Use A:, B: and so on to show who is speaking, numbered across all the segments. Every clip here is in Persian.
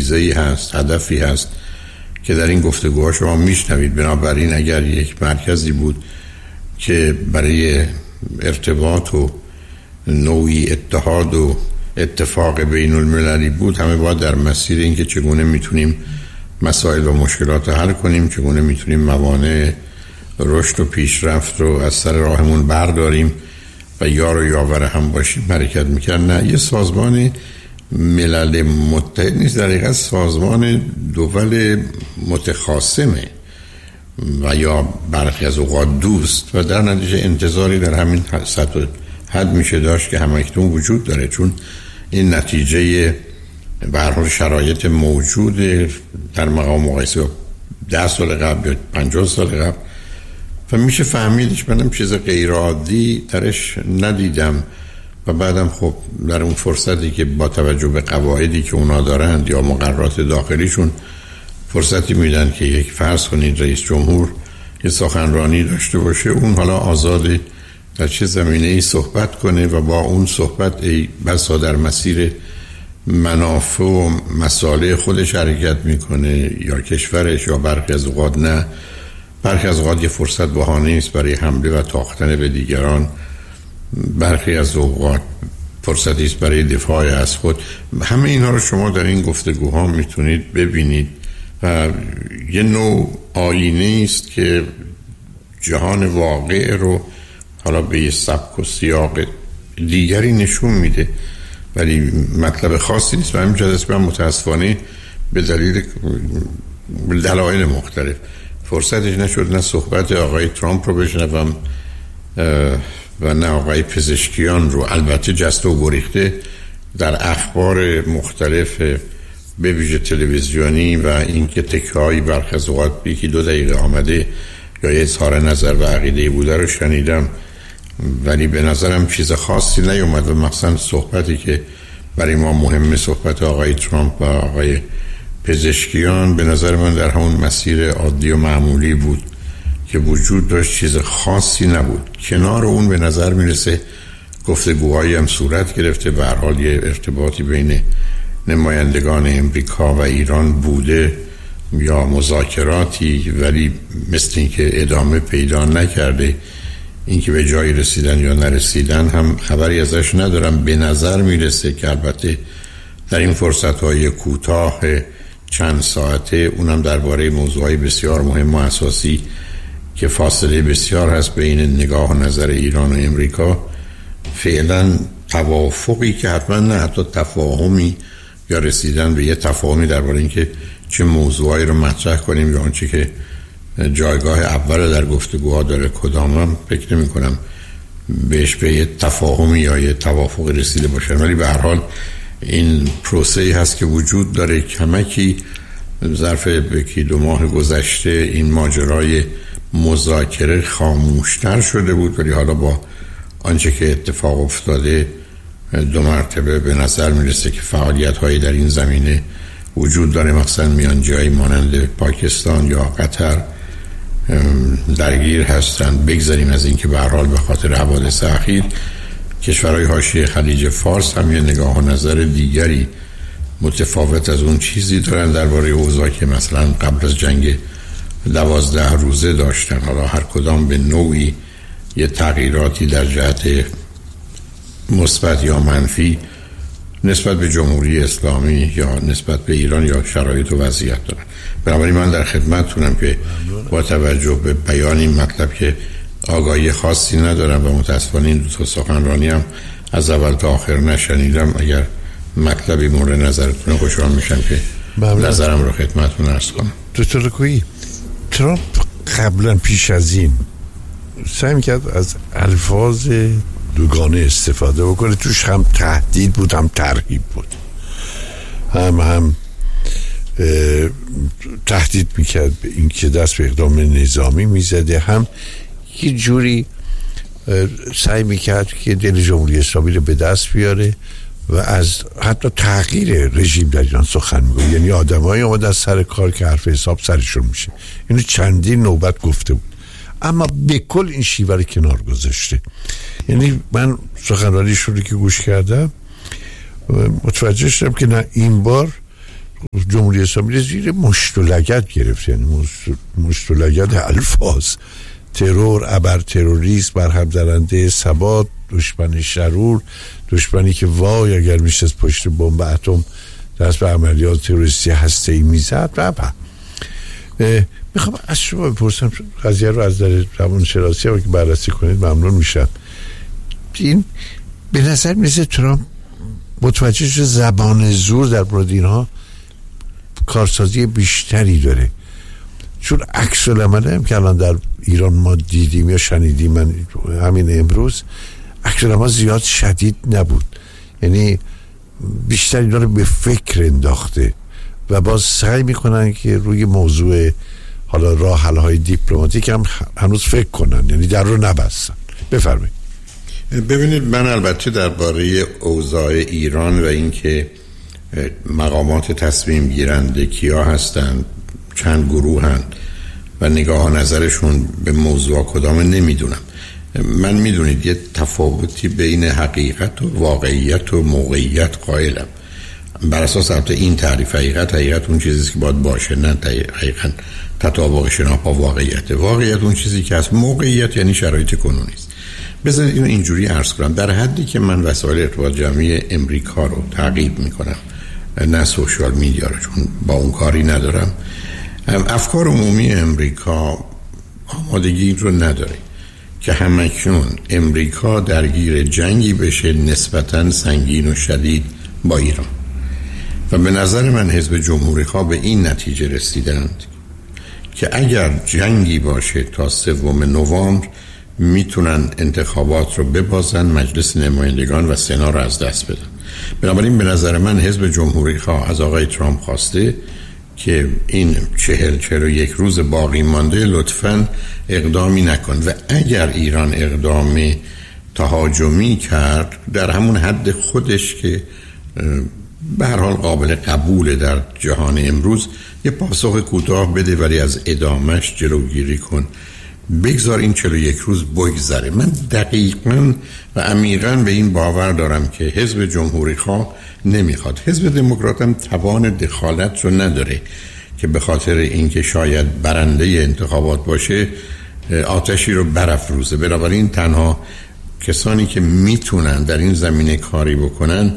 A: انگیزه‌ای هست، هدفی هست که در این گفتگوها شما میشنوید. بنابراین اگر یک مرکزی بود که برای ارتباط و نوعی اتحاد و اتفاق بین المللی بود، همه باید در مسیر این که چگونه میتونیم مسائل و مشکلات رو حل کنیم، چگونه میتونیم موانع رشد و پیشرفت رو از سر راهمون برداریم و یار و یاور هم باشیم حرکت میکرد. نه، یه سازمان ملل متحد نیست، در حقیقت سازمان دول متخاصمه و یا برخی از اوقات دوست، و در نتیجه انتظاری در همین سطح حد میشه داشت که همکنون وجود داره، چون این نتیجه به هر حال شرایط موجود در مقام مقایسه 10 سال قبل یا 50 سال قبل و میشه فهمیدش. منم چیز غیر عادی درش ندیدم و بعدم خب در اون فرصتی که با توجه به قواعدی که اونا دارند یا مقررات داخلیشون فرصتی میدن که یک فرض کنید رئیس جمهور یه سخنرانی داشته باشه، اون حالا آزاده در چه زمینه‌ای صحبت کنه و با اون صحبت بسا در مسیر منافع و مصالح خودش حرکت میکنه یا کشورش، یا برخی از اوقات نه، برخی از اوقات یه فرصت بهانه است برای حمله و تاختن به دیگران، برخی از اوقات فرصتی است برای دفاع از خود. همه اینا رو شما در این گفتگوها میتونید ببینید و یه نوع آینه است که جهان واقع رو حالا به یه سبک و سیاق دیگری نشون میده، ولی مطلب خاصی نیست و همین جد من متاسفانه به دلایل مختلف فرصتش نشد نه صحبت آقای ترامپ رو بشنوم و نه آقای پزشکیان رو. البته جست و گریخته در اخبار مختلف به ویژه تلویزیونی و اینکه تکه‌هایی برخی از اوقات 1-2 دقیقه آمده یا یه اظهار نظر و عقیده بوده رو شنیدم، ولی به نظرم چیز خاصی نیومد و مثلا صحبتی که برای ما مهمه، صحبت آقای ترامپ و آقای پزشکیان، به نظر من در همون مسیر عادی و معمولی بود که وجود داشت، چیز خاصی نبود. کنار اون به نظر میرسه گفتگوهایی هم صورت گرفته، به هر حال یه ارتباطی بین نمایندگان امریکا و ایران بوده یا مذاکراتی، ولی مثل این که ادامه پیدا نکرده. اینکه به جایی رسیدن یا نرسیدن هم خبری ازش ندارم. به نظر میرسه که البته در این فرصت‌های کوتاه چند ساعته، اونم درباره موضوعی بسیار مهم و اساسی که فاصله بسیار هست بین نگاه و نظر ایران و امریکا، فعلا توافقی که حتما نه حتی تفاهمی یا رسیدن به یه تفاهمی درباره اینکه چه موضوعی رو مطرح کنیم یا آنچه که جایگاه اول در گفتگوها داره کدامم، فکر نمی کنم بهش به یه تفاهمی یا یه توافق رسیده باشن. ولی به هر حال این پروسه‌ای هست که وجود داره. کمکی ظرف 1-2 ماه گذشته این ماجرای مذاکره خاموشتر شده بود، ولی حالا با آنچه که اتفاق افتاده 2 مرتبه به نظر میرسه که فعالیت‌هایی در این زمینه وجود داره، مثلا میانجی‌هایی مانند پاکستان یا قطر درگیر هستند. بگذاریم از این که به هر حال به خاطر حوادث اخیر کشورهای حاشیه خلیج فارس هم یه نگاه و نظر دیگری متفاوت از اون چیزی دارن درباره اوضاع که مثلا قبل از جنگ 12 روزه داشتن. حالا هر کدام به نوعی یه تغییراتی در جهت مثبت یا منفی نسبت به جمهوری اسلامی یا نسبت به ایران یا شرایط و وضعیت دارن. بنابراین من در خدمتتونم که با توجه به بیان این مطلب که آگاهی خاصی ندارم و متاسفانه این 2 سخنرانی هم از اول تا آخر نشنیدم. اگر مطلبی مورد نظرتون خوشحال میشم که نظرم رو خدمتتون عرض کنم.
B: دکتر کویی، ترامپ قبلا پیش از این سعی میکرد از الفاظ دوگانه استفاده بکنه، توش هم تهدید بود هم ترهیب بود، هم تهدید میکرد به این که دست به اقدام نظامی میزده، هم یه جوری سعی میکرد که دل جمهوری اسلامی رو به دست بیاره و از حتی تغییر رژیم در ایران سخن میگه. یعنی آدمایی اومد از سر کار که حرف حساب سرشون میشه. اینو چندین نوبت گفته بود، اما به کل این شیوه رو کنار گذاشته. یعنی من سخنرانیشون رو که گوش کردم متوجه شدم که نه، این بار جمهوری اسلامی زیر مشت و لگد گرفت، یعنی مشت و لگد الفاظ، ترور، ابر تروریسم، برهم زننده ثبات، دشمن شرور، دشمنی که وای اگر میشه از پشت بمب اتم دست به عملیات تروریستی هسته‌ای میزد و میخوام از شما بپرسم، قضیه رو از در روانشناسی هم که بررسی کنید ممنون میشم. این به نظر میرسه ترامپ متوجه شده زبان زور در مورد اینها کارسازی بیشتری داره، چون عکس العمل هم که الان در ایران ما دیدیم یا شنیدیم، من همین امروز عکس العمل زیاد شدید نبود، یعنی بیشتر اینا رو به فکر انداخته و باز سعی میکنن که روی موضوع حالا راه حل های دیپلماتیک هم هنوز فکر کنن، یعنی در رو نبستن. بفرمایید.
A: ببینید، من البته درباره اوضاع ایران و اینکه مقامات تصمیم گیرنده کیا هستن، چند گروه هن و نگاه نظرشون به موضوع کدام نمیدونم. من میدونید یه تفاوتی بین حقیقت و واقعیت و موقعیت قائلم. بر اساس البته این تعریف حقیقت اون چیزیست که باید باشه، نه حقیقت تطابقش با واقعیت. واقعیت اون چیزی که هست، موقعیت یعنی شرایط کنونی است. بذارید اینو اینجوری عرض کنم، در حدی که من وسایل ارتباط جمعی امریکا رو تعقیب میکنم، نه سوشال میدیا رو، چون با اون کاری ندارم، افکار عمومی امریکا آمادگی رو نداره که همکنون امریکا درگیر جنگی بشه نسبتاً سنگین و شدید با ایران. و به نظر من حزب جمهوری خواه به این نتیجه رسیدند که اگر جنگی باشه تا 3 نوامبر میتونن انتخابات رو ببازن، مجلس نمایندگان و سنا رو از دست بدن. بنابراین به نظر من حزب جمهوری خواه از آقای ترامپ خواسته که این 41 روز باقی مانده لطفاً اقدامی نکن و اگر ایران اقدام تهاجمی کرد در همون حد خودش که به هر حال قابل قبوله در جهان امروز، یه پاسخ کوتاه بده ولی از ادامش جلوگیری کن، بگذار این 41 روز بگذره. من دقیقاً و عمیقاً به این باور دارم که حزب جمهوری خواه نمیخواد. حزب دموکرات هم توان دخالت رو نداره که به خاطر اینکه شاید برنده انتخابات باشه آتشی رو برافروزه. بنابراین تنها کسانی که میتونن در این زمینه کاری بکنن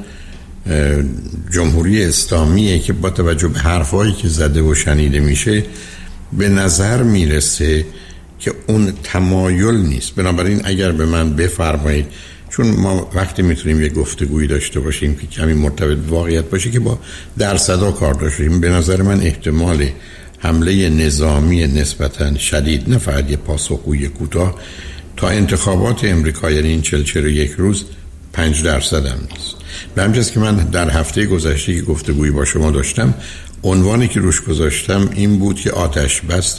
A: جمهوری اسلامیه که با توجه به حرفایی که زده و شنیده میشه به نظر میرسه که اون تمایل نیست. بنابراین اگر به من بفرمایید، چون ما وقتی میتونیم یه گفتگویی داشته باشیم که کمی مرتبط واقعیت باشه که با درصدا کار داشتیم، به نظر من احتمال حمله نظامی نسبتاً شدید، نه فقط یه پاسخگویی کوتاه تا انتخابات امریکا، یعنی این 41 روز 5% هم نیست. به همجاست که من در هفته گذشته که گفتگویی با شما داشتم، عنوانی که روش گذاشتم این بود که آتش بست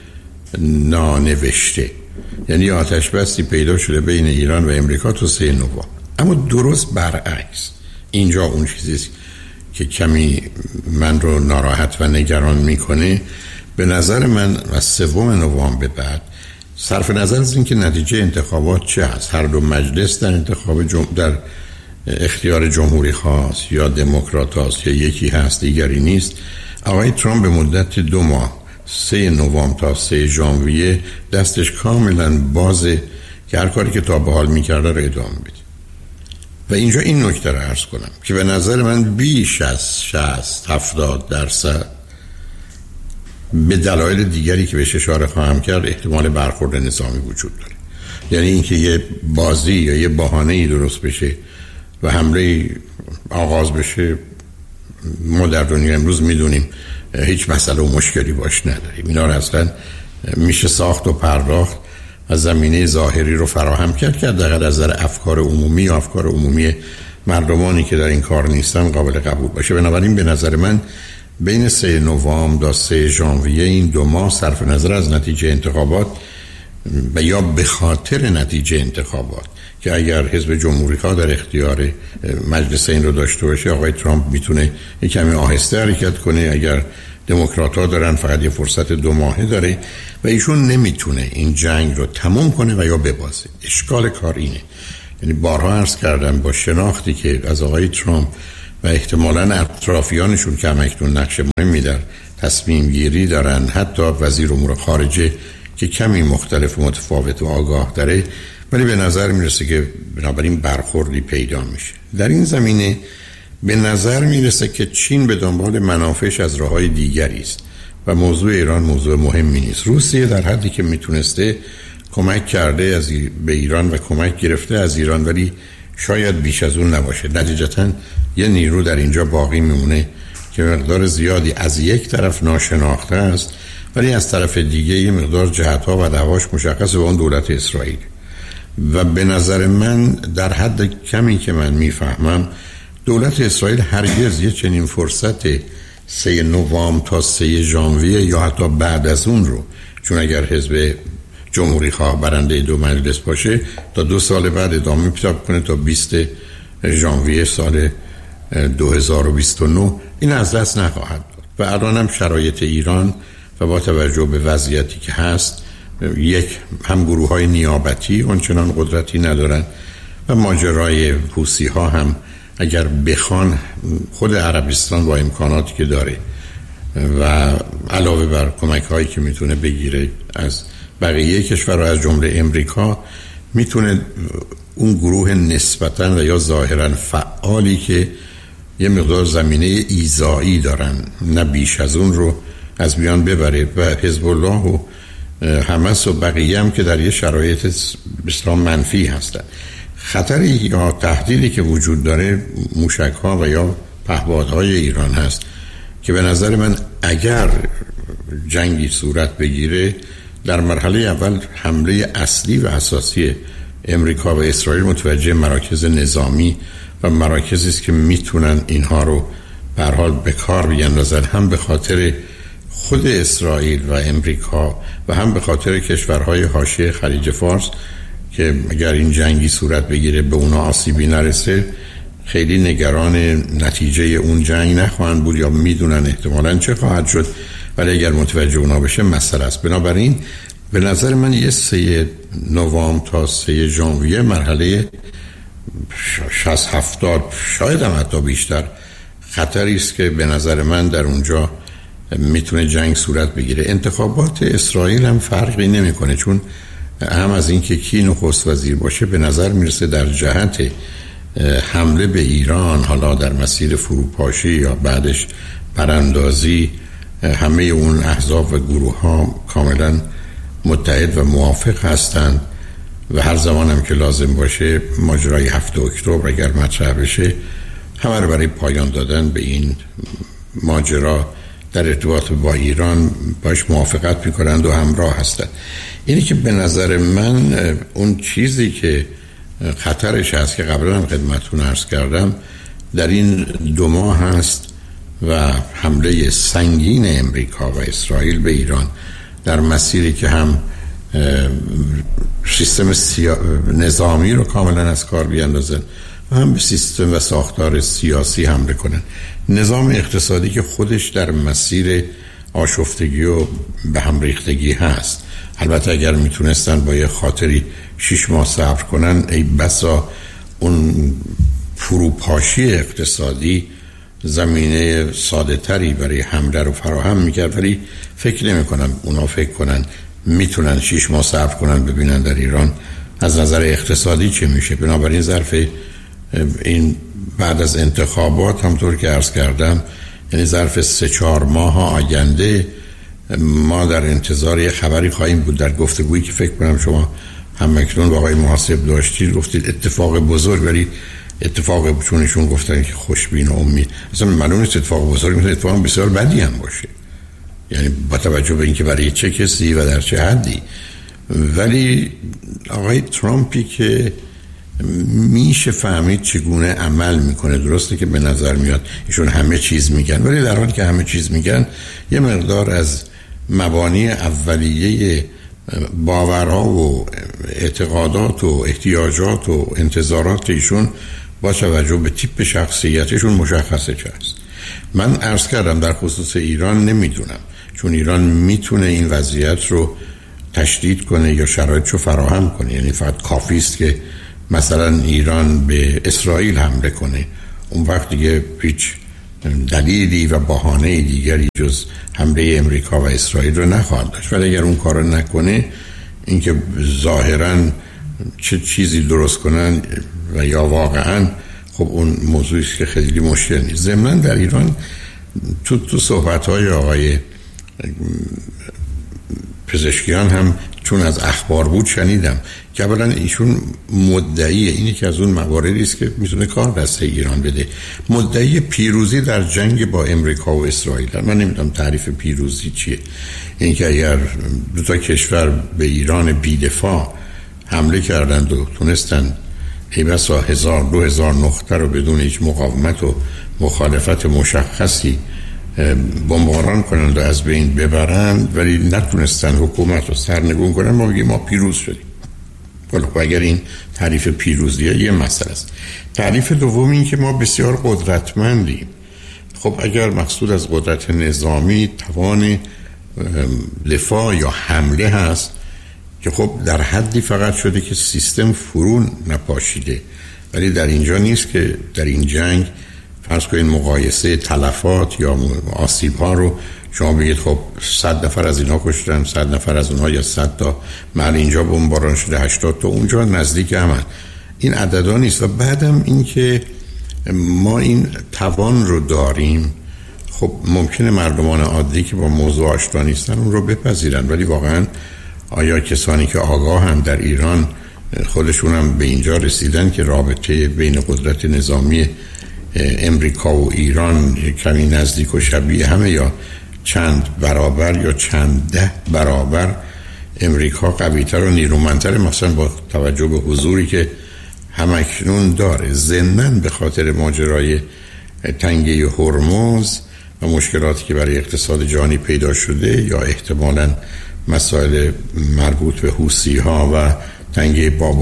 A: نانوشته، یعنی آتش بستی پیدا شده بین ایران و امریکا تو 3 نوامبر. اما درست برعکس، اینجا اون چیزیست که کمی من رو ناراحت و نگران میکنه. به نظر من از 3 نوامبر بعد، صرف نظر از اینکه نتیجه انتخابات چه هست، هر دو مجلس در انتخاب در اختیار جمهوری خواست یا دموکرات هست یا یکی هست دیگری نیست، آقای ترامپ به مدت 2 ماه 3 نوامبر تا 3 ژانویه دستش کاملا بازه که هر کاری که تا به حال میکرده رو ادامه بده. و اینجا این نکته رو عرض کنم که به نظر من بیش از 60-70% به دلایل دیگری که بهش اشاره خواهم کرد احتمال برخورد نظامی وجود داره. یعنی اینکه یه بازی یا یه بهانه‌ای درست بشه و حمله آغاز بشه، ما در دنیا امروز میدونیم هیچ مسئله و مشکلی باش نداریم. اینا رو اصلا میشه ساخت و پرداخت و زمینه ظاهری رو فراهم کرد که حداقل از نظر افکار عمومی و افکار عمومی مردمانی که در این کار نیستن قابل قبول باشه. بنابراین به نظر من بین 3 نوامبر تا 3 ژانویه این 2 ماه صرف نظر از نتیجه انتخابات و یا به خاطر نتیجه انتخابات که اگر حزب جمهوری خواه در اختیار مجلس این رو داشته باشه، آقای ترامپ میتونه یک کمی آهسته حرکت کنه. اگر دموکرات‌ها دارن فقط یه فرصت 2 ماهه داره و ایشون نمیتونه این جنگ رو تموم کنه و یا ببازه. اشکال کار اینه، یعنی بارها عرض کردم با شناختی که از آقای ترامپ و احتمالاً اطرافیانشون که همکنون نقش مهمی در تصمیم گیری دارن، حتی وزیر امور خارجه که کمی مختلف و متفاوت و آگاه داره، ولی به نظر میرسه که بنابراین برخوردی پیدا میشه. در این زمینه به نظر میرسه که چین به دنبال منافعش از راههای دیگری است و موضوع ایران موضوع مهمی نیست. روسیه در حدی که میتونسته کمک کرده به ایران و کمک گرفته از ایران، ولی شاید بیش از اون نباشه. نتیجتاً یه نیرو در اینجا باقی میمونه که مقدار زیادی از یک طرف ناشناخته است، ولی از طرف دیگه یه مقدار جهت‌ها و دعواش مشخصه با اون دولت اسرائیل. و به نظر من در حد کمی که من میفهمم دولت اسرائیل هرگز یه چنین فرصت 3 نوامبر تا 3 ژانویه یا حتی بعد از اون رو، چون اگر حزب جمهوری خواه برنده 2 مجلس باشه، تا 2 سال بعد ادامه پیدا کنه تا 20 ژانویه سال 2029 این از دست نخواهد داد. و الان هم شرایط ایران و با توجه به وضعیتی که هست، یک هم گروه‌های نیابتی اونچنان قدرتی ندارن و ماجرای حوثی ها هم اگر بخوان خود عربستان با امکاناتی که داره و علاوه بر کمک هایی که میتونه بگیره از بقیه کشورها از جمله امریکا، میتونه اون گروه نسبتاً و یا ظاهراً فعالی که یه مقدار زمینه ایذایی دارن نه بیش از اون رو از میان ببره. و حزب الله و حماس و بقیه هم که در یه شرایط بسیار منفی هستن. خطری یا تهدیدی که وجود داره موشک‌ها و یا پهپادهای ایران هست که به نظر من اگر جنگی صورت بگیره، در مرحله اول حمله اصلی و اساسی امریکا و اسرائیل متوجه مراکز نظامی و مراکزی است که میتونن اینها رو به هر حال به کار بیاندازن، هم به خاطر خود اسرائیل و امریکا و هم به خاطر کشورهای حاشیه خلیج فارس که اگر این جنگی صورت بگیره به اونا آسیبی نرسه، خیلی نگران نتیجه اون جنگ نخواهند بود یا میدونن احتمالاً چه خواهد شد، ولی اگر متوجه اونا بشه مسئله است. بنابراین به نظر من یه 3 نوامبر تا 3 ژانویه مرحله 60-70 شاید هم حتی بیشتر خطری است که به نظر من در اونجا میتونه جنگ صورت بگیره. انتخابات اسرائیل هم فرقی نمیکنه، چون هم از اینکه کی نخست وزیر باشه به نظر میرسه در جهت حمله به ایران، حالا در مسیر فروپاشی یا بعدش براندازی، همه اون احزاب و گروه ها کاملا متحد و موافق هستند و هر زمان هم که لازم باشه ماجرای 7 اکتبر اگر مطرح بشه همه رو برای پایان دادن به این ماجرا در ارتباط با ایران باش موافقت میکنند و همراه هستند. اینی که به نظر من اون چیزی که خطرش هست که قبلا هم خدمتتون عرض کردم در این 2 ماه هست و حمله سنگین امریکا و اسرائیل به ایران در مسیری که هم سیستم نظامی رو کاملا از کار بیاندازن و هم به سیستم و ساختار سیاسی حمله کنن. نظام اقتصادی که خودش در مسیر آشفتگی و به هم ریختگی هست. البته اگر میتونستن با یه خاطری 6 ماه صبر کنن، ای بسا اون فروپاشی اقتصادی زمینه ساده تری برای حمله رو فراهم میکرد، ولی فکر نمی کنم اونا فکر کنن میتونن 6 ماه صبر کنن ببینن در ایران از نظر اقتصادی چه میشه. بنابراین ظرف این بعد از انتخابات همطور که عرض کردم، یعنی ظرف 3-4 ماه آینده ما در انتظار یه خبری خواهیم بود. در گفتگویی که فکر کنم شما هم اکنون با آقای محاسب داشتید گفتید اتفاق بزرگ، ولی اتفاق چونشون گفتن که خوشبین و امید، اصلا معلوم نیست اتفاق بزرگ میتونه اتفاق بسیار بدی هم باشه، یعنی با توجه به اینکه برای چه کسی و در چه حدی. ولی آقای ترامپی که میشه فهمید چگونه عمل میکنه، درسته که به نظر میاد ایشون همه چیز میگن، ولی در حالی که همه چیز میگن یه مقدار از مبانی اولیه باورها و اعتقادات و احتیاجات و انتظارات ایشون با توجه به تیپ شخصیتشون مشخصه چه است. من عرض کردم در خصوص ایران نمیدونم، چون ایران میتونه این وضعیت رو تشدید کنه یا شرایط رو فراهم کنه، یعنی فقط کافی است که مثلا ایران به اسرائیل حمله کنه، اون وقت دیگه هیچ دلیلی و بهانه دیگری جز حمله امریکا و اسرائیل رو نخواهد داشت. ولی اگر اون کار رو نکنه، اینکه ظاهراً چه چیزی درست کنن و یا واقعاً، خب اون موضوعی است که خیلی مشکل نیست. ضمناً در ایران تو صحبت‌های آقای پزشکیان هم چون از اخبار بود شنیدم که اولا ایشون مدعی اینی که از اون مواردی است که میتونه کار دست ایران بده، مدعی پیروزی در جنگ با امریکا و اسرائیل. من نمیدونم تعریف پیروزی چیه. اینکه اگر دو تا کشور به ایران بی‌دفاع حمله کردند و تونستن بسا 1000-2000 نقطه رو بدون هیچ مقاومت و مخالفت مشخصی بمباران کنند و از بین ببرند، ولی نتونستن حکومت رو سرنگون کنن، ما بگیم ما پیروز شدیم. خب اگر این تعریف پیروزیه یه مسئله است. تعریف دوم این که ما بسیار قدرتمندیم. خب اگر مقصود از قدرت نظامی توان دفاع یا حمله هست که خب در حدی فقط شده که سیستم فرو نپاشیده، ولی در اینجا نیست که در این جنگ فرض کنید مقایسه تلفات یا آسیب ها رو شما بگید خب 100 نفر از اینا کشتن، 100 نفر از اونها، یا 100 تا محل اینجا بمباران شده، 80 تا اونجا، نزدیک هم. این عددا نیست. و بعدم این که ما این توان رو داریم، خب ممکنه مردمان عادی که با موضوع آشنا نیستن اون رو بپذیرن، ولی واقعا آیا کسانی که آگاه هم در ایران خودشون هم به اینجا رسیدن که رابطه بین قدرت نظامی امریکا و ایران کمی نزدیک و شبیه همه، یا چند برابر یا چند 10 برابر امریکا قوی‌تر و نیرومندتر، مثلا با توجه به حضوری که همکنون داره. ضمناً به خاطر ماجرای تنگه هرمز و مشکلاتی که برای اقتصاد جهانی پیدا شده، یا احتمالاً مسائل مربوط به حوثی‌ها و تنگه باب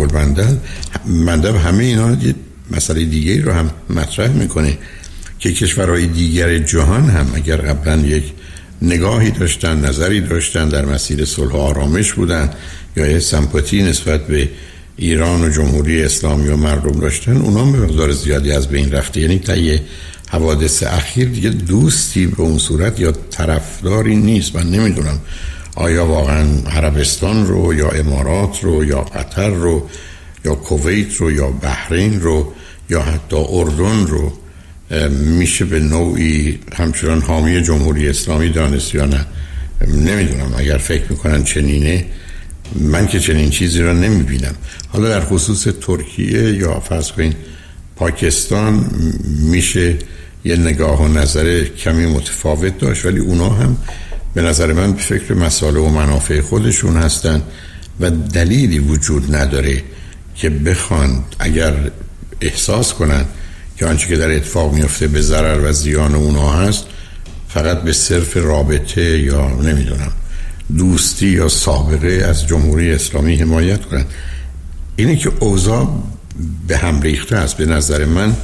A: المندب، همه اینا یه مسئله دیگری رو هم مطرح میکنه که کشورهای دیگر جهان هم اگر قبلا یک نگاهی داشتن، نظری داشتن، در مسیر صلح و آرامش بودن، یا یه سمپاتی نسبت به ایران و جمهوری اسلامی و مردم داشتن، اونا به مقدار زیادی از بین رفته. یعنی تا یه حوادث اخیر دیگه دوستی به اون صورت یا طرفداری نیست. من نمیدونم آیا واقعا عربستان رو یا امارات رو یا قطر رو یا کویت رو یا بحرین رو یا حتی اردن رو میشه به نوعی همچنان حامی جمهوری اسلامی دانست یا نه. نمیدونم. اگر فکر میکنن چنینه، من که چنین چیزی رو نمیبینم. حالا در خصوص ترکیه یا فرض کنین پاکستان میشه یه نگاه و نظر کمی متفاوت داشت، ولی اونا هم به نظر من به فکر مسائل و منافع خودشون هستن و دلیلی وجود نداره که بخوان اگر احساس کنن که آنچه که در اتفاق میفته به ضرر و زیان اونا هست، فقط به صرف رابطه یا نمیدونم دوستی یا سابقه از جمهوری اسلامی حمایت کنن. اینه که اوضاع به هم ریخته است. به نظر من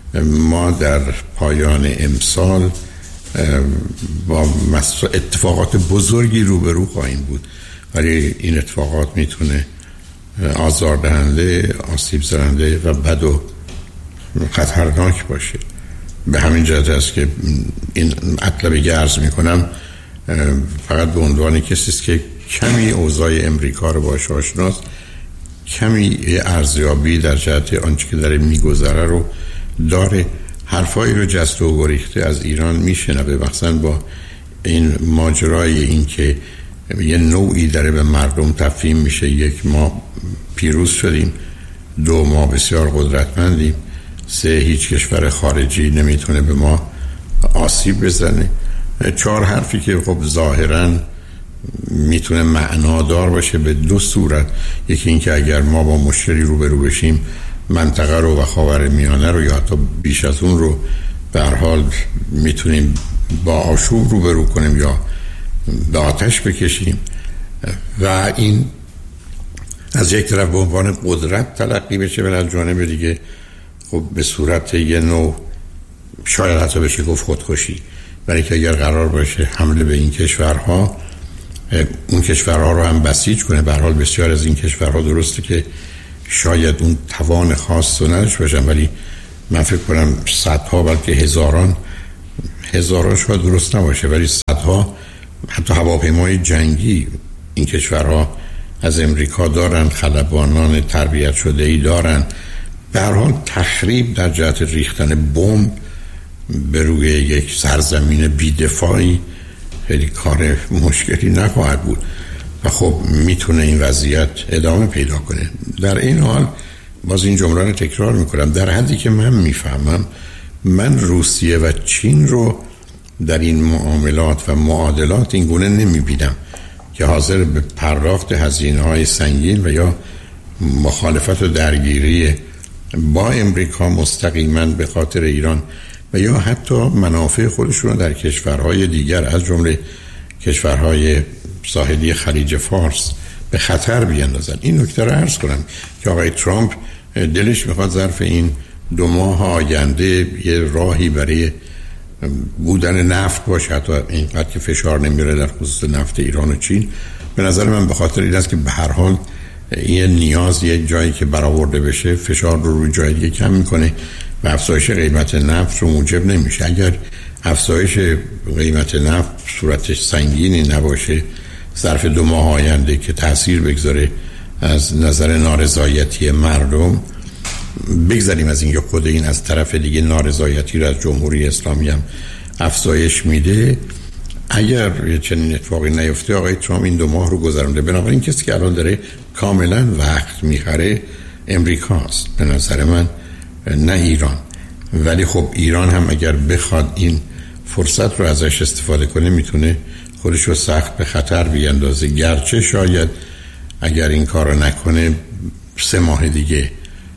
A: ما در پایان امسال با اتفاقات بزرگی روبرو خواهیم بود، ولی این اتفاقات میتونه آزاردهنده، آسیب زننده و بد و خطرناک باشه. به همین جهت است که این مطلبی که عرض میکنم فقط به عنوان کسی است که کمی اوضاع امریکا رو باهاش آشناست، کمی ارزیابی در جهت آنچه که داره میگذره رو داره. حرفایی رو جست و گریخته از ایران میشنوه، مثلا با این ماجرای این که یه نوعی داره به مردم تفهیم میشه: 1 ما پیروز شدیم، 2 ما بسیار قدرتمندیم، 3 هیچ کشور خارجی نمیتونه به ما آسیب بزنه. 4 حرفی که خب ظاهراً میتونه معنادار باشه به 2 صورت. یکی این که اگر ما با مشکلی روبرو بشیم، منطقه رو و خاورمیانه رو یا حتی بیش از اون رو به هر حال میتونیم با آشوب روبرو کنیم یا به آتش بکشیم، و این از یک طرف به عنوان قدرت تلقی بشه، ولی از جانب دیگه خب به صورت یه نوع شاید حتی بشه گفت خودکشی. برای که اگر قرار باشه حمله به این کشورها، اون کشورها رو هم بسیج کنه، به هر حال بسیار از این کشورها درسته که شاید اون توان خاص رو نداشته باشن، ولی من فکر کنم صدها بلکه هزاران شاید درست نباشه ولی صدها حتی هواپیمای جنگی این کشورها از امریکا دارن، خلبانان تربیت شده ای دارن. به هر حال تخریب در جهت ریختن بمب به روی یک سرزمین بی‌دفاعی خیلی کار مشکلی نخواهد بود و خب میتونه این وضعیت ادامه پیدا کنه. در این حال باز این جمله رو تکرار میکنم، در حدی که من میفهمم من روسیه و چین رو در این معاملات و معادلات این گونه نمیبینم که حاضر به پرداخت هزینه‌های سنگین و یا مخالفت و درگیری با امریکا مستقیما به خاطر ایران و یا حتی منافع خودشون در کشورهای دیگر از جمله کشورهای ساحلی خلیج فارس به خطر بیندازن. این نکته رو عرض کنم که آقای ترامپ دلش میخواد ظرف این 2 ماه آینده یه راهی برای بودن نفت باشه، حتی اینقدر که فشار نمیره در خصوص نفت ایران و چین. به نظر من به خاطر این است که به هر حال یه نیاز یک جایی که برآورده بشه فشار رو روی جای دیگه کم میکنه و افزایش قیمت نفت رو موجب نمیشه. اگر افزایش قیمت نفت صورتش سنگینی نباشه ظرف 2 ماه آینده که تأثیر بگذاره از نظر نارضایتی مردم، بگذاریم از اینکه خود این از طرف دیگه نارضایتی رو از جمهوری اسلامی هم افزایش میده، اگر چنین اتفاقی نیفته آقای ترامپ این 2 ماه رو گذرونده. بنابراین کسی که الان داره کاملا وقت میخره امریکاست به نظر من، نه ایران. ولی خب ایران هم اگر بخواد این فرصت رو ازش استفاده کنه میتونه خودش رو سخت به خطر بیندازه، گرچه شاید اگر این کار رو نکنه 3 ماه دیگه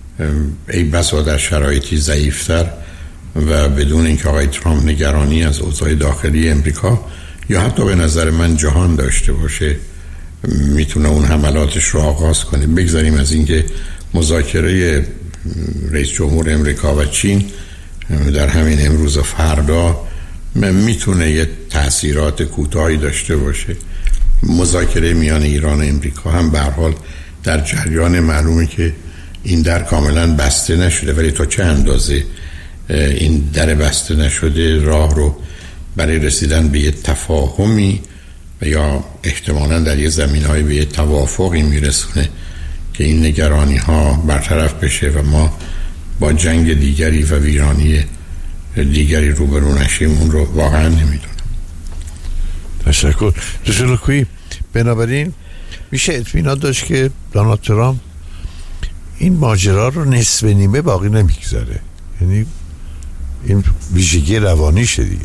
A: ای بسا در شرایطی ضعیفتر و بدون اینکه آقای ترامپ نگرانی از اوضاع داخلی امریکا یا حتی به نظر من جهان داشته باشه میتونه اون حملاتش رو آغاز کنه. بگذاریم از اینکه مذاکره رئیس جمهور امریکا و چین در همین امروز و فردا میتونه یه تأثیرات کوتاهی داشته باشه. مذاکره میان ایران و امریکا هم به هر حال در جریان، معلومه که این در کاملا بسته نشده ولی تا چه اندازه این در بسته نشده راه رو برای رسیدن به یه تفاهمی و یا احتمالاً در یه زمینه‌ای به یه توافقی میرسونه که این نگرانی ها برطرف بشه و ما با جنگ دیگری و ویرانی دیگری روبرو نشیم. اون رو واقعا نمیدونم.
B: تشکر. دوستان بنابراین میشه اطمینان داشت که دونالد ترامپ این ماجرا رو نصف نیمه باقی نمیگذاره، یعنی این ویژگی روانیشه دیگه.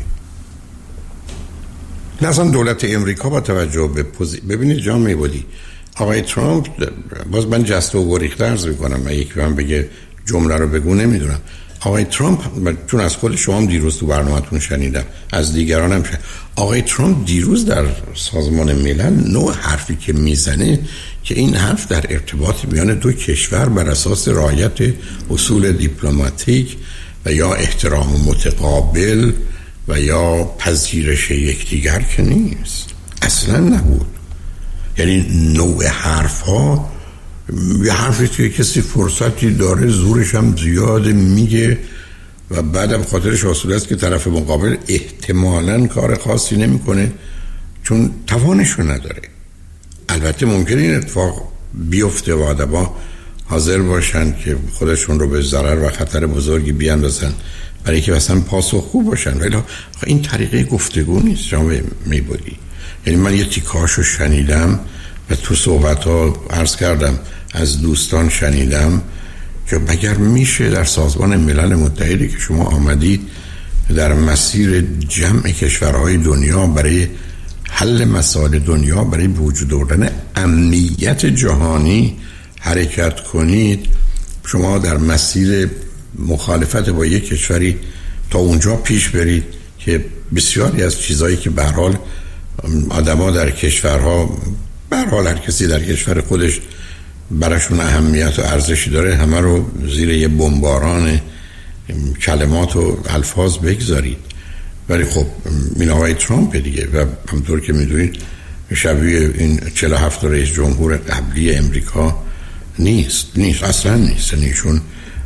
A: اصلا دولت امریکا با توجه به ببینید جان میبودی آقای ترامپ، باز من جست و گریخته عرض میکنم و یکی من بگه جمله رو بگو نمیدونم. آقای ترامپ، چون از خود شما هم دیروز تو برنامه‌تون شنیدم از دیگران هم آقای ترامپ دیروز در سازمان ملل نوع حرفی که میزنه که این حرف در ارتباط میان 2 کشور بر اساس رعایت اصول دیپلماتیک و یا احترام متقابل و یا پذیرش یکدیگر که نیست، اصلا نبود. یعنی نوع حرف ها یه حرفی که کسی فرصتی داره زورش هم زیاده میگه و بعدم خاطرش آسوده است که طرف مقابل احتمالاً کار خاصی نمیکنه چون توانشو نداره. البته ممکنه این اتفاق بیفته و آدما حاضر باشن که خودشون رو به ضرر و خطر بزرگی بیاندازن برای که مثلا پاسخگو باشن، ولی این طریقه گفتگو نیست. شما میبودی، یعنی من یه تیکاشو شنیدم و تو صحبت ها عرض کردم از دوستان شنیدم که مگر میشه در سازمان ملل متحدی که شما آمدید در مسیر جمع کشورهای دنیا برای حل مسائل دنیا، برای وجود آوردن امنیت جهانی حرکت کنید، شما در مسیر مخالفت با یک کشوری تا اونجا پیش برید که بسیاری از چیزایی که به هر حال آدما در کشورها، به هر حال هر کسی در کشور خودش براشون اهمیت و ارزشی داره، همه رو زیر یه بمباران کلمات و الفاظ بگذارید. ولی خب این آقای ترامپ دیگه و همطور که میدونید شبیه این 47 رئیس جمهور قبلی امریکا نیست اصلا نیست. ایشون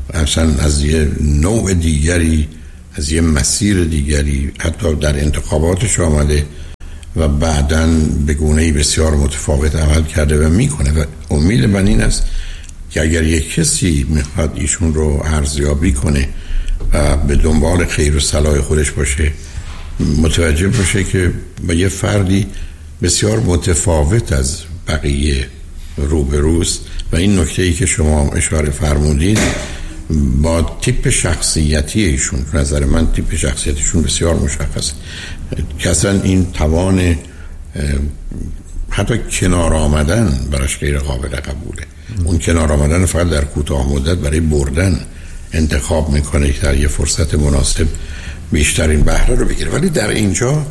A: اصلا از یه نوع دیگری، از یه مسیر دیگری حتی در انتخاباتش آمده و بعداً به گونه‌ای بسیار متفاوت عمل کرده و میکنه و امید من این است که اگر یک کسی میخواد ایشون رو ارزیابی کنه و به دنبال خیر و صلاح خودش باشه، متوجه باشه که با یه فردی بسیار متفاوت از بقیه روبروست و این نکته‌ای که شما اشاره فرمودید با تیپ شخصیتی ایشون، نظر من تیپ شخصیتشون بسیار مشخصه که اصلا این توان حتی کنار آمدن براش غیر قابل قبوله. اون کنار آمدن فقط در کوتاه مدت برای بردن انتخاب میکنه که در یه فرصت مناسب بیشترین بهره رو بگیره. ولی در اینجا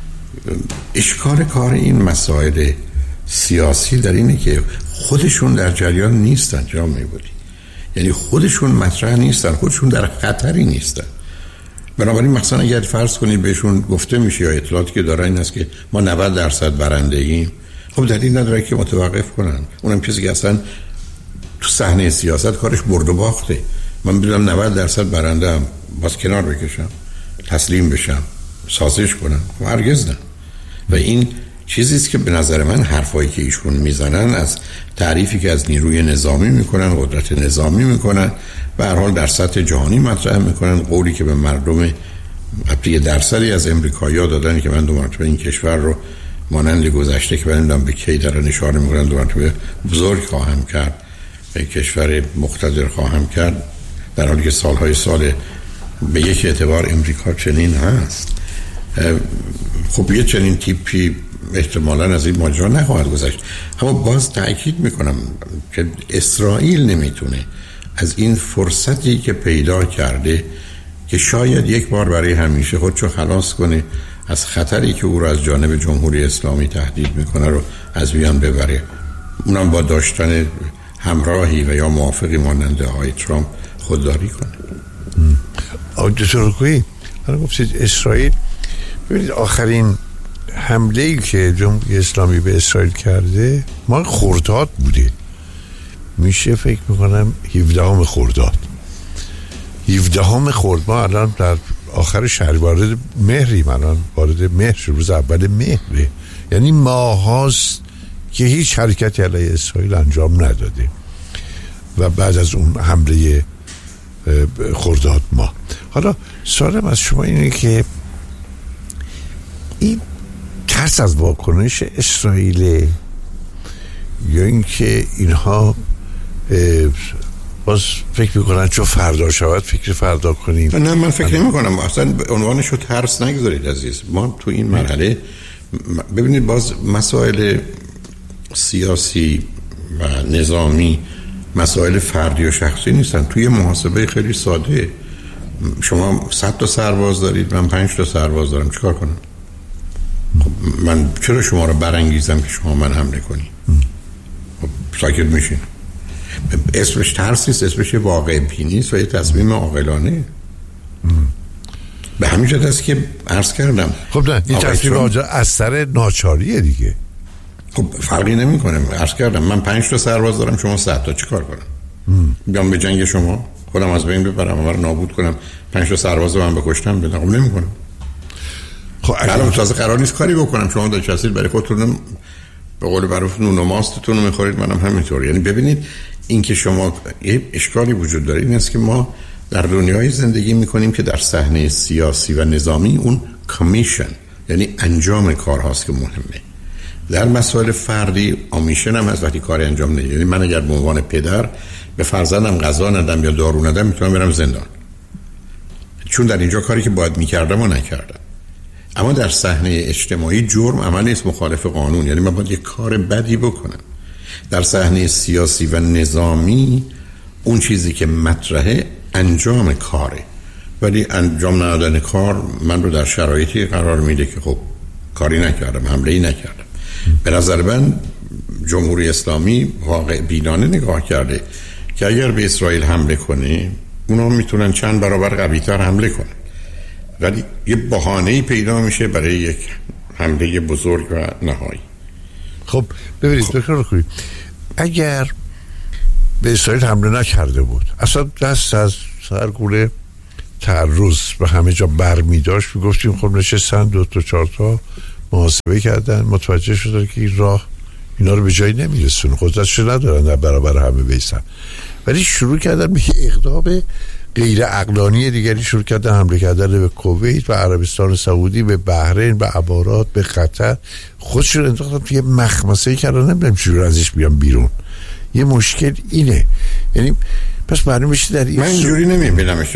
A: اشکال کار این مسائل سیاسی در اینه که خودشون در جریان نیستن جامعه بودی، یعنی خودشون مطرح نیستن، خودشون در خطری نیستن. بنابراین مثلا اگر فرض کنید بهشون گفته میشه یا اطلاعاتی که دارن این است که ما 90% برنده ایم، خب دلیل نداره که متوقف کنن. اونم کسی که اصلا تو صحنه سیاست کارش برد و باخته. من بدونم 90% برنده ام، باز کنار بکشم، تسلیم بشم، سازش کنم؟ هرگز نه. و این چیزی است که به نظر من حرفایی که ایشون میزنن از تعریفی که از نیروی نظامی میکنن، قدرت نظامی میکنن و هر حال در سطح جهانی مطرح میکنن، قولی که به مردم یه درصدی از امریکایی‌ها دادن که من دو مرتبه این کشور رو مانند گذشته که من به کی دارن اشاره میکنن دو مرتبه بزرگ خواهم کرد، به کشور مقتدر خواهم کرد، در حالی که سالهای سال به یک اعتبار امریکا چنین هست. خب یه چنین تیپی احتمالاً از این ماجرا نخواهد گذشت. اما باز تأکید میکنم که اسرائیل نمیتونه از این فرصتی که پیدا کرده که شاید یک بار برای همیشه خودشو خلاص کنه از خطری که او را از جانب جمهوری اسلامی تهدید میکنه رو از میان ببره، اونم با داشتن همراهی و یا موافقی مانند آقای ترامپ خودداری کنه.
B: دکتر کویی حالا گفتید اسرائیل، ببینید آخرین حمله‌ای که جمهوری اسلامی به اسرائیل کرده ما خرداد بوده، میشه فکر میکنم 17 خرداد ما الان در آخر شهر وارد مهریم، الان وارد مهر، روز اول مهره، یعنی ماه هاست که هیچ حرکتی علیه اسرائیل انجام نداده و بعد از اون حمله خرداد ماه. حالا سوالم از شما اینه که این ترس از واکنش اسرائیل یا اینکه اینها باز فکر میکنن چون فردا شود فکر فردا کنیم؟
A: نه من فکر نمی کنم، اصلا عنوانش رو ترس نگذارید عزیز. ما تو این مرحله ببینید باز مسائل سیاسی و نظامی مسائل فردی و شخصی نیستن. توی محاسبه خیلی ساده شما 100 تا سرباز دارید، من 5 تا سرباز دارم، چیکار کنم؟ خب من چرا شما رو برانگیزم که شما من حمله کنی؟ خب ساکت میشین. اسمش ترس نیست، اسمش واقع بینی است و یه تصمیم عاقلانه. به همین جهت است که عرض کردم
B: خب نه این تصمیم از سر ناچاریه دیگه.
A: خب فرقی نمیکنه. عرض کردم من 5 تا سرباز دارم، شما 100 تا، چیکار کنم؟ بیام به جنگ شما، خودم از بین ببرم، اون رو نابود کنم، 5 تا سرباز رو من بکشتم؟ بدم نمیکنم. خب الان تازه قرار نیست کاری بکنم، شما داشتید برای خودتون به قول معروف نون و ماستتون رو میخورید، منم همینطور. یعنی ببینید این که شما یه اشکالی وجود داره این است که ما در دنیای زندگی میکنیم که در صحنه سیاسی و نظامی اون کمیشن یعنی انجام کار هاست که مهمه. در مسائل فردی آمیشن هم از وقتی کاری انجام نمیشه. یعنی من اگر به عنوان پدر به فرزندم غذا ندم یا دارو ندم میتونم برم زندان، چون در اینجا کاری که باید میکردم و نکردم. اما در صحنه اجتماعی جرم عمل نیست، مخالف قانون، یعنی من باید یک کار بدی بکنم. در صحنه سیاسی و نظامی اون چیزی که مطرحه انجام کاره، ولی انجام ندادن کار من رو در شرایطی قرار میده که خب کاری نکردم، حمله‌ای نکردم. به نظر من جمهوری اسلامی واقع بینانه نگاه کرده که اگر به اسرائیل حمله کنه اونا میتونن چند برابر قوی‌تر حمله کنن، ولی یه بهانه‌ای پیدا میشه برای یک حمله بزرگ و نهایی.
B: خب ببینید دکتر رکویی، اگر به اسرائیل حمله نکرده بود، اصلا دست از سرگوله تعرض به همه جا برمی داشت. می گفتیم خب نشستن 2 تا 4 تا محاسبه کردن، متوجه شدن که این راه اینا رو به جایی نمیرسونه، قدرتش ندارن در برابر همه بیستن، ولی شروع کردن به اقدام غیر عقلانی دیگری، شروع کردن حمله کردن به کویت و عربستان سعودی، به بحرین، به امارات، به قطر. خودشون انداختن توی یه مخمسه‌ای کردن، نمیدونم چجوری ازش بیان بیرون. یه مشکل اینه، یعنی پس معلوم میشه در این
A: من اینجوری نمیبینمش.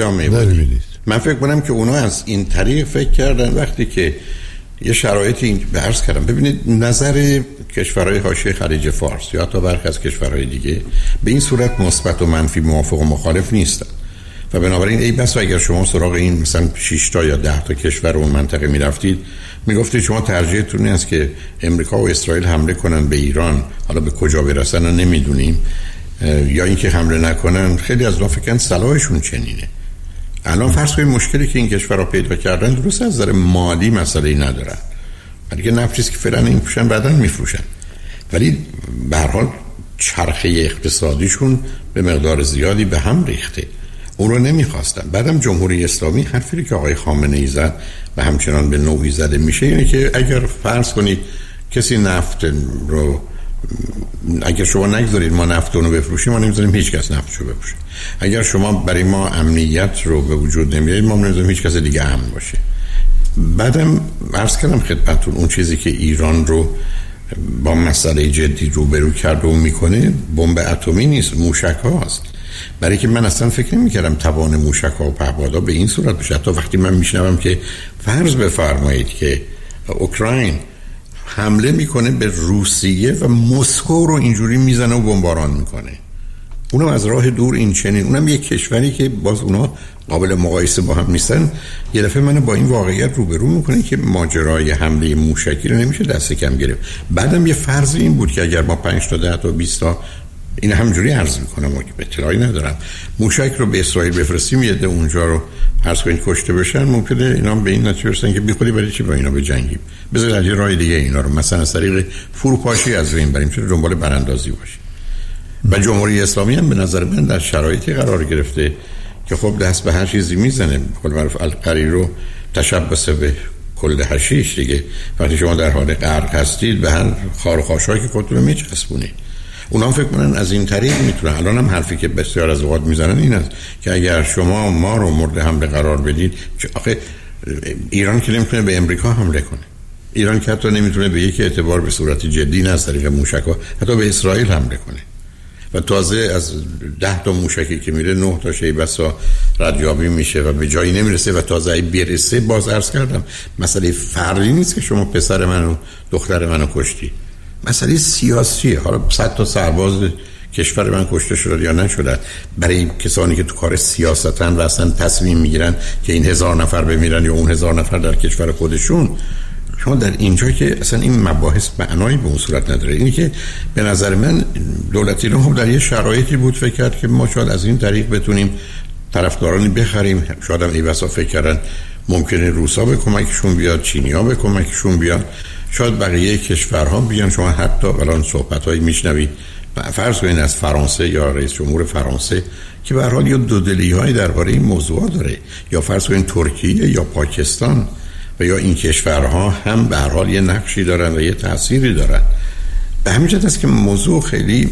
A: من فکر کنم که اونا از این طریق فکر کردن وقتی که یه شرایطی این عرض کردم. ببینید نظر کشورهای حاشیه خلیج فارس یا تا برخی از کشورهای دیگه به این صورت مثبت و منفی، موافق و مخالف نیستن و بنابراین ای بس اگر شما سراغ این مثلا 6 تا یا 10 تا کشور اون منطقه میرفتید میگفتید شما ترجیحتون است که امریکا و اسرائیل حمله کنن به ایران، حالا به کجا برسن نمیدونیم، یا اینکه حمله نکنن. خیلی از اونها فکرن صلاحشون چنینه. الان فرض کنید مشکلی که این کشورها پیدا کردن درست از نظر مالی مسئله‌ای ندارن، ولی که نفتی که فعلا این پوشن بعداً میفروشن، ولی به هر حال چرخه اقتصادیشون به مقدار زیادی به هم ریخته. اون رو نمیخواستن. بعدم جمهوری اسلامی حرفی که آقای خامنه‌ای زد و همچنان به نوعی زده میشه اینه که اگر فرض کنید کسی نفت رو، اگر شما نگذارید ما نفت رو بفروشیم، ما نمیذاریم هیچ کس نفتشو بفروشه. اگر شما برای ما امنیت رو به وجود نمیارید، ما نمیذاریم هیچ کس دیگه امن باشه. بعدم عرض کردم خدمتتون اون چیزی که ایران رو با مسئله جدی روبرو کرده و میکنه بمب اتمی نیست، موشک هاست. برای که من اصلا فکر نمی‌کردم توان موشک ها و پهپادها به این صورت بشه. تا وقتی من میشنوم که فرض بفرمایید که اوکراین حمله میکنه به روسیه و مسکو رو اینجوری میزنه و بمباران میکنه، اونم از راه دور، این چنین، اونم یک کشوری که باز اونا قابل مقایسه با هم نیستن، یه دفعه منو با این واقعیت روبرو میکنه که ماجرای حمله موشکی رو نمیشه دست کم گرفت. بعدم یه فرض این بود که اگر ما 5 تا 10 تا 20 تا این همجوری عرض میکنم که اطلاعی ندارم موشک رو به اسرائیل بفرستیم، یه ده اونجا رو عرض کنید کشته بشن، ممکنه اینا به این نتیجه برسن که بی خودی برای چی با اینا بجنگیم، بذار از یه راه دیگه اینا رو مثلا از طریق فروپاشی از بین بریم، چون دنبال براندازی باشیم. و جمهوری اسلامی هم به نظر من در شرایطی قرار گرفته که خب دست به هر چیزی میزنه. خود معروف القری رو تشبث به کل حشیش دیگه. وقتی شما در حال غرق هستید به هر خار و خاشاکی که خودتون رو میچسبونید. اونا فکر کنن از این طریق میتونن. الان هم حرفی که بسیار از اوقات میزنن این است که اگر شما ما رو مورد حمله قرار بدید، آخه ایران که نمیتونه به امریکا حمله کنه، ایران که حتی نمیتونه به یک اعتبار به صورت جدی نه از طریق موشک‌ها حتی به اسرائیل حمله کنه، و تازه از 10 تا موشکی که میره 9 تا شیبسا ردیابی میشه و به جایی نمیرسه، و تازه ای برسه باز عرض کردم مسئله فردی نیست که شما پسر منو دختر منو کشتی، مسئله سیاسیه. حالا 100 تا سرباز کشور من کشته شد یا نشد، برای کسانی که تو کار سیاستن و اصلا تصمیم میگیرن که این 1000 نفر بمیرن یا اون 1000 نفر در کشور خودشون، شما در اینجا که اصلا این مباحث معنایی به اون صورت نداره. اینی که به نظر من دولت ایران هم در یه شرایطی بود فکر کرد که ما شاید از این طریق بتونیم طرفدارانی بخریم. شاید هم این واسه فکر کردن ممکنه روسا به کمکشون بیاد، چینی‌ها به کمکشون بیاد، شاید بقیه کشورها بیان. شما حتی الان صحبت‌هایی میشنوید فرض کنید از فرانسه یا رئیس جمهور فرانسه که به هر حال یه دودلی‌هایی درباره این موضوع داره، یا فرض کنید ترکیه یا پاکستان و یا این کشورها هم به هر حال یه نقشی دارن و یه تأثیری دارن. به همین جهت است که موضوع خیلی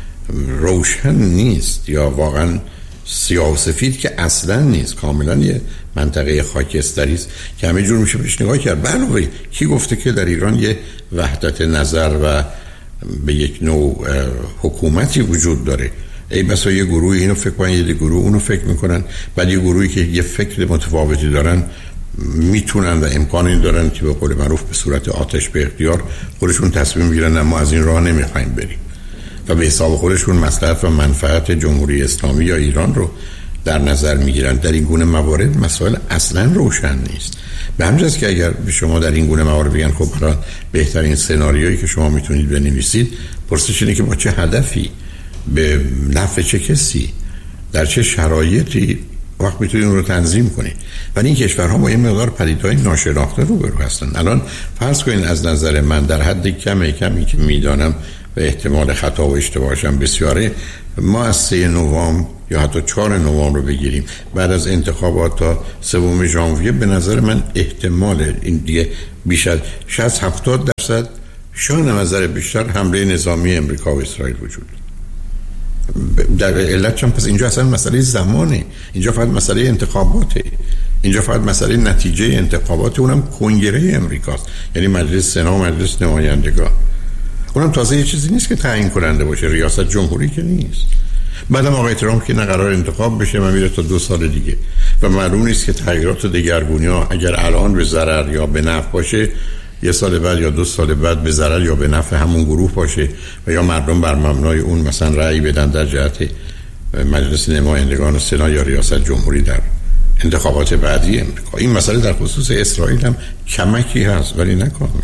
A: روشن نیست، یا واقعا سیاه و سفید که اصلا نیست، کاملا یه منطقه خاکستری است که همه جور میشه بهش نگاه کرد. علاوه کی گفته که در ایران یه وحدت نظر و به یک نوع حکومتی وجود داره؟ ای بسا یه گروه اینو فکر کنن، یه گروه اونو فکر میکنن، بعد یه گروهی که یه فکر متفاوتی دارن میتونن و امکانی دارن که به قول معروف به صورت آتش به اختیار خودشون تصمیم میگیرن ما از این راه نمیخوایم بریم و به حساب خودشون مصلحت و منفعت جمهوری اسلامی یا ایران رو در نظر میگیرن. در این گونه موارد مسائل اصلا روشن نیست. به همین جاست که اگر به شما در این گونه موارد بگن خب برای بهترین سناریویی که شما میتونید بنویسید، پرسش اینه که با چه هدفی، به نفع چه کسی، در چه شرایطی وقت میتونید اون رو تنظیم کنید. ولی این کشورها با یه مقدار پدیده‌های ناشناخته روبرو هستن. الان فرض کنید از نظر من در حد کمی که میدانم و احتمال خطا و اشتباهش هم بسیاره. ما از 3 نوامبر یا حتی 4 نوامبر رو بگیریم بعد از انتخابات تا 3 ژانویه، به نظر من احتمال این دیگه بیش از 60-70% شاید نظر بیشتر حمله نظامی امریکا و اسرائیل وجود در علت چون پس اینجا اصلا مسئله زمانه، اینجا فقط مسئله انتخاباته، اینجا فقط مسئله نتیجه انتخابات، اونم کنگره امریکاست، یعنی مجلس سنا و مجلس نمایندگان. اونم تازه یه چیزی نیست که تعیین کننده باشه، ریاست جمهوری که نیست. بعدم آقای ترامپ که نه قرار انتخاب بشه و میره تا 2 سال دیگه و معلوم نیست که تغییرات و دگرگونی‌ها اگر الان به ضرر یا به نفع باشه، 1 سال بعد یا 2 سال بعد به ضرر یا به نفع همون گروه باشه و یا مردم بر مبنای اون مثلا رأی بدن در جهت مجلس نمایندگان و سنا یا ریاست جمهوری در انتخابات بعدی امریکا. این مسئله در خصوص اسرائیل هم کمکی هست ولی نه کامل.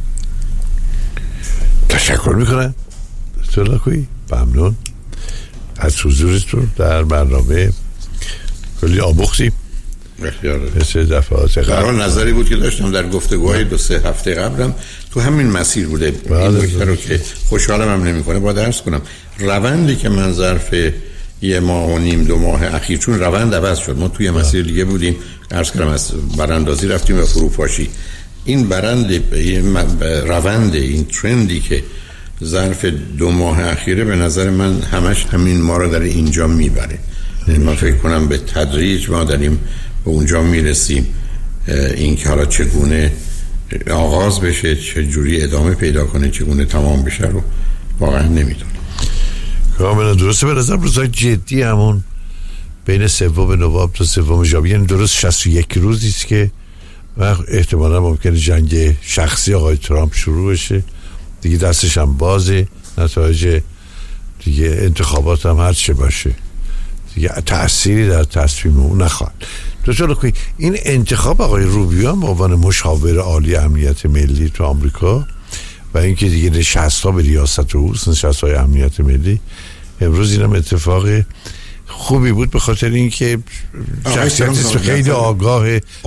B: تشکر میکنم دکتر لاکویی، ممنون از حضورتون در برنامه. کلی آموختیم مثل دفعات قبل.
A: نظری بود که داشتم در گفتگوهای 2-3 هفته قبلم تو همین مسیر بوده. این نکته رو که خوشحالم هم نمیکنه با درس کنم، روندی که من ظرف 1 ماه و نیم 2 ماه اخیر، چون روند عوض شد، ما توی مسیر دیگه بودیم، عرض کردم از براندازی رفتیم به فروپاشی. این روند این ترندی که ظرف 2 ماه اخیره به نظر من همش همین ما رو در اینجا میبره. من فکر کنم به تدریج ما داریم به اونجا میرسیم. این که حالا چگونه آغاز بشه، چجوری ادامه پیدا کنه، چگونه تمام بشه رو واقعا نمیدونم.
B: کاملا درسته. به نظر روزای جدی همون بین 3 نوامبر تا 3 ژانویه، یعنی درست 61 روزی است که احتمالا ممکنه جنگ شخصی آقای ترامپ شروع بشه دیگه، دستش هم بازه، نتایج دیگه انتخابات هم هر چه باشه دیگه تأثیری در تصمیم اون نخواهد. دکتر لاکویی، این انتخاب آقای روبیو هم به عنوان مشاور عالی امنیت ملی تو آمریکا و اینکه دیگه نشست‌ها به ریاست اوست، نشست‌های امنیت ملی، امروز اینم اتفاق خوبی بود به خاطر اینکه شخصیت خیلی آگاه،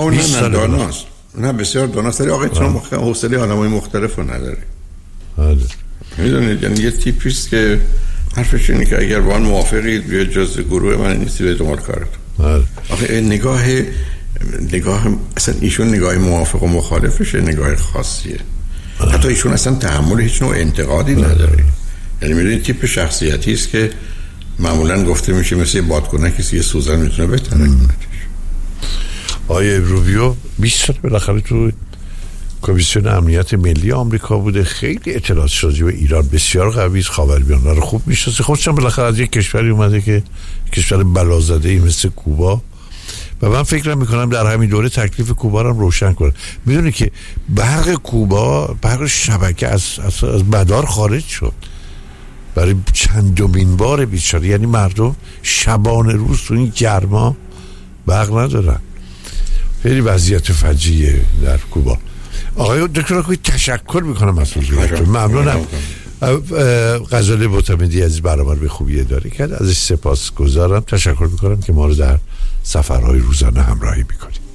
A: نه بسیار داناست. آقای ترامپ حوصله آدمای مختلف رو نداره. میدونید، یعنی یه تیپیست که حرفش اینه که اگر با آن موافقید بیا جز گروه من نیستی به دنبال کارتون. آخه نگاه اصلا ایشون نگاه موافق و مخالفشه نگاه خاصیه. حتی ایشون اصلا تحمل هیچ نوع انتقادی نداره. یعنی میدونید تیپ شخصیتی است که معمولا گفته میشه مثل بادکنکی که یه سوزن میتونه بترکونتش.
B: آقای روبیو 20 سال بالاخره تو کمیسیون امنیت ملی آمریکا بوده، خیلی اطلاعات راجع به ایران بسیار قوی است، خاورمیانه رو خوب میشناسه. خودشم بالاخره از یک کشوری اومده که کشور بلازده‌ای مثل کوبا، و من فکر میکنم در همین دوره تکلیف کوبا رو روشن کنه. میدونی که برق کوبا، برق شبکه از مدار خارج شد برای چندمین بار بیچاره، یعنی مردم شبانه روز تو این گرما برق ندارن. خیلی وضعیت فجیعه در کوبا. آقای دکتر لاکویی تشکر میکنم از حضورتون، ممنونم. غزاله معتمدی از برنامه به خوبی اداره کرد، ازش سپاسگزارم. تشکر میکنم که ما رو در سفرهای روزانه همراهی میکنید.